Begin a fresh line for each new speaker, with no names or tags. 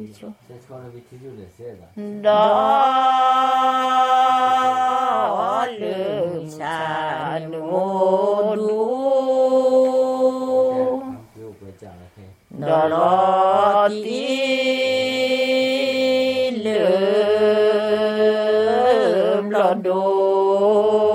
chú
đó lương xa nô đu đó lo tí lương lo đu